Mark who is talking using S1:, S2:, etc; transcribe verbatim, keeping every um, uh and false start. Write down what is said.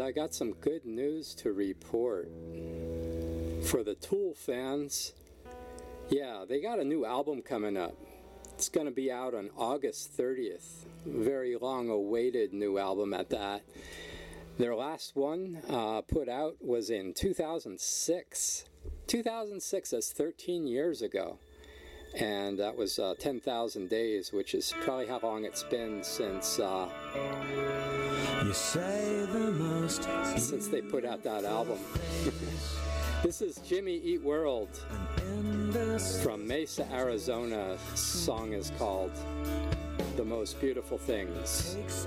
S1: I got some good news to report. For the Tool fans, yeah, they got a new album coming up. It's going to be out on August thirtieth. Very long-awaited new album at that. Their last one uh, put out was in two thousand six. two thousand six, that's thirteen years ago. And that was uh, ten thousand Days, which is probably how long it's been since uh,
S2: you say the most
S1: since they put out that album. This is Jimmy Eat World from Mesa, Arizona. The song is called The Most Beautiful Things.